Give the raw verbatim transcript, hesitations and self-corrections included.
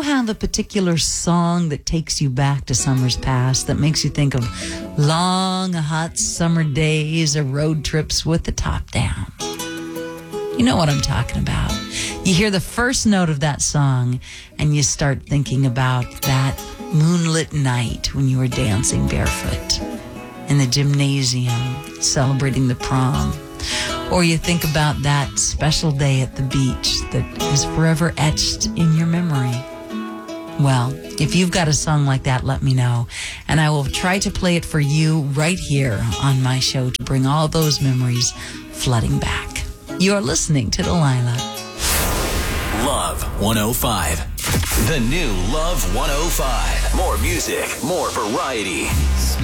have a particular song that takes you back to summers past, that makes you think of long, hot summer days or road trips with the top down? You know what I'm talking about. You hear the first note of that song and you start thinking about that moonlit night when you were dancing barefoot in the gymnasium celebrating the prom. Or you think about that special day at the beach that is forever etched in your memory. Well, if you've got a song like that, let me know, and I will try to play it for you right here on my show to bring all those memories flooding back. You're listening to Delilah. Love one oh five. The new Love one oh five. More music, more variety.